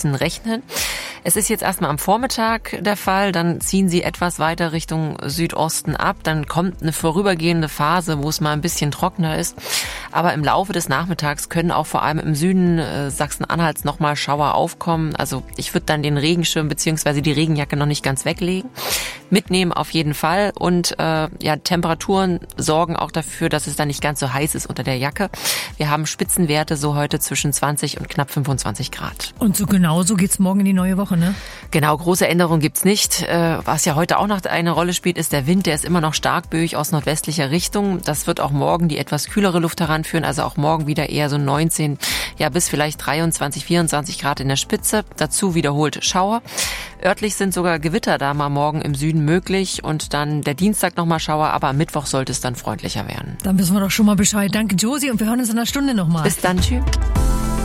müssen rechnen. Es ist jetzt erstmal am Vormittag der Fall, dann ziehen sie etwas weiter Richtung Südosten ab, dann kommt eine vorübergehende Phase, wo es mal ein bisschen trockener ist, aber im Laufe des Nachmittags können auch vor allem im Süden Sachsen-Anhalts nochmal Schauer aufkommen, also ich würde dann den Regenschirm bzw. die Regenjacke noch nicht ganz weglegen, mitnehmen auf jeden Fall und Temperaturen sorgen auch dafür, dass es dann nicht ganz so heiß ist unter der Jacke. Wir haben Spitzenwerte so heute zwischen 20 und knapp 25 Grad. Und so genauso geht's morgen in die neue Woche, ne? Genau, große Änderungen gibt's nicht. Was ja heute auch noch eine Rolle spielt, ist der Wind. Der ist immer noch stark böig aus nordwestlicher Richtung. Das wird auch morgen die etwas kühlere Luft heranführen. Also auch morgen wieder eher so 19, bis vielleicht 23, 24 Grad in der Spitze. Dazu wiederholt Schauer. Örtlich sind sogar Gewitter da mal morgen im Süden möglich. Und dann der Dienstag nochmal Schauer. Aber am Mittwoch sollte es dann freundlicher werden. Dann wissen wir doch schon mal Bescheid. Danke, Josie. Und wir hören uns in einer Stunde nochmal. Bis dann. Tschüss.